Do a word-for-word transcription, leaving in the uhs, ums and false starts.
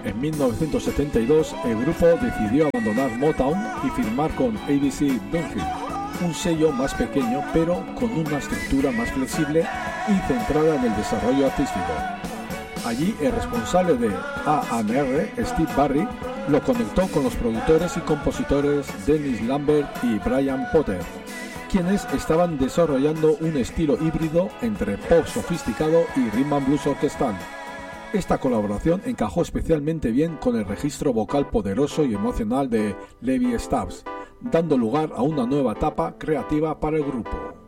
En mil novecientos setenta y dos, el grupo decidió abandonar Motown y firmar con A B C Dunhill, un sello más pequeño pero con una estructura más flexible y centrada en el desarrollo artístico. Allí el responsable de A and R, Steve Barry, lo conectó con los productores y compositores Dennis Lambert y Brian Potter, quienes estaban desarrollando un estilo híbrido entre pop sofisticado y rhythm and blues orquestal. Esta colaboración encajó especialmente bien con el registro vocal poderoso y emocional de Levi Stubbs, dando lugar a una nueva etapa creativa para el grupo.